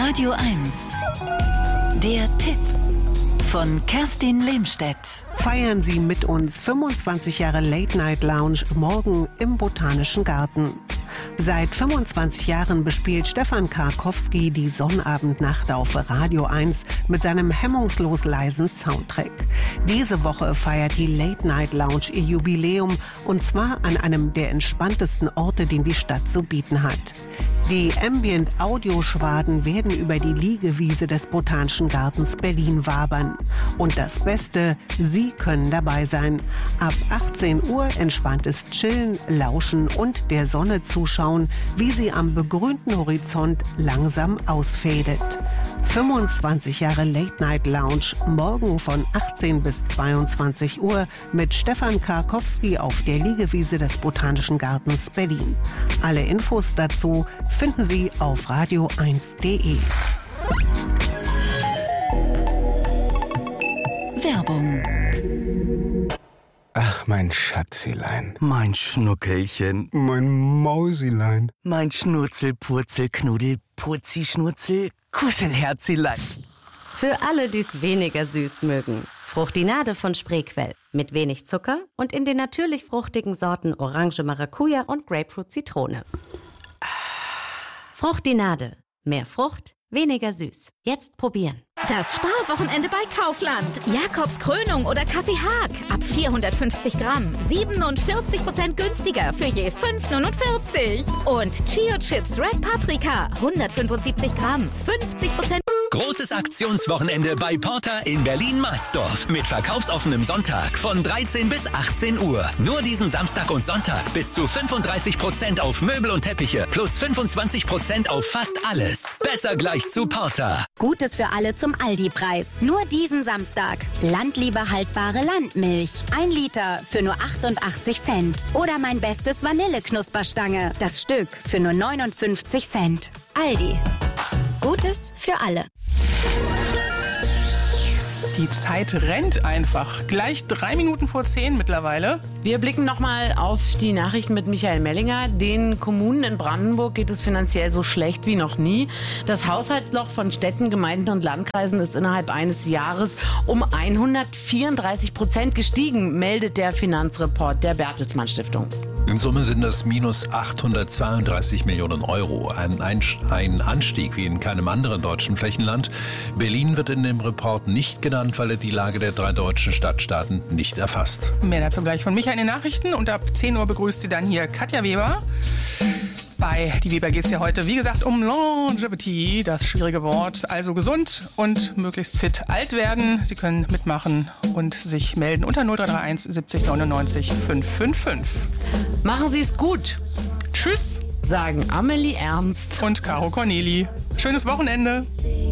Radio 1. Der Tipp von Kerstin Lehmstedt. Feiern Sie mit uns 25 Jahre Late Night Lounge morgen im Botanischen Garten. Seit 25 Jahren bespielt Stefan Karkowski die Sonnabendnacht auf Radio 1 mit seinem hemmungslos leisen Soundtrack. Diese Woche feiert die Late Night Lounge ihr Jubiläum, und zwar an einem der entspanntesten Orte, den die Stadt zu bieten hat. Die Ambient-Audio-Schwaden werden über die Liegewiese des Botanischen Gartens Berlin wabern. Und das Beste, Sie können dabei sein. Ab 18 Uhr entspanntes Chillen, Lauschen und der Sonne zuschauen, wie sie am begrünten Horizont langsam ausfädet. 25 Jahre Late Night Lounge, morgen von 18 bis 22 Uhr mit Stefan Karkowski auf der Liegewiese des Botanischen Gartens Berlin. Alle Infos dazu finden Sie auf radio1.de. Werbung. Ach, mein Schatzilein. Mein Schnuckelchen. Mein Mausilein. Mein Schnurzel, Purzel, Knuddel, Purzi, Schnurzel, Kuschelherzilein. Für alle, die es weniger süß mögen. Fruchtinade von Spreequell. Mit wenig Zucker und in den natürlich fruchtigen Sorten Orange, Maracuja und Grapefruit, Zitrone. Fruchtinade. Mehr Frucht, weniger süß. Jetzt probieren. Das Sparwochenende bei Kaufland. Jakobs Krönung oder Kaffee Haag. Ab 450 Gramm. 47% günstiger für je 5,49. Und Chio Chips Red Paprika. 175 Gramm. 50%. Großes Aktionswochenende bei Porter in Berlin-Marsdorf. Mit verkaufsoffenem Sonntag von 13 bis 18 Uhr. Nur diesen Samstag und Sonntag bis zu 35% auf Möbel und Teppiche. Plus 25% auf fast alles. Besser gleich zu Porter. Gutes für alle zum Aldi-Preis. Nur diesen Samstag. Landliebe haltbare Landmilch. 1 Liter für nur 88 Cent. Oder mein bestes Vanilleknusperstange. Das Stück für nur 59 Cent. Aldi. Gutes für alle. Die Zeit rennt einfach. Gleich 3 Minuten vor 10 mittlerweile. Wir blicken nochmal auf die Nachrichten mit Michael Mellinger. Den Kommunen in Brandenburg geht es finanziell so schlecht wie noch nie. Das Haushaltsloch von Städten, Gemeinden und Landkreisen ist innerhalb eines Jahres um 134% gestiegen, meldet der Finanzreport der Bertelsmann Stiftung. In Summe sind das minus 832 Millionen Euro. Ein Anstieg wie in keinem anderen deutschen Flächenland. Berlin wird in dem Report nicht genannt, weil er die Lage der 3 deutschen Stadtstaaten nicht erfasst. Mehr dazu gleich von Michael in den Nachrichten. Und ab 10 Uhr begrüßt sie dann hier Katja Weber. Bei Die Weber geht es ja heute, wie gesagt, um Longevity, das schwierige Wort. Also gesund und möglichst fit alt werden. Sie können mitmachen und sich melden unter 0331 70 99 555. Machen Sie es gut. Tschüss, sagen Amelie Ernst und Caro Corneli. Schönes Wochenende.